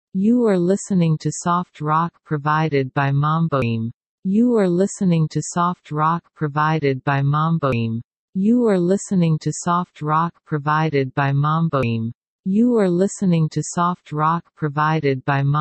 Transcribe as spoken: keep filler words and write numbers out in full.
You are listening to soft rock provided by Mamboim. You are listening to soft rock provided by Mamboim. You are listening to soft rock provided by Mamboim. You are listening to soft rock provided by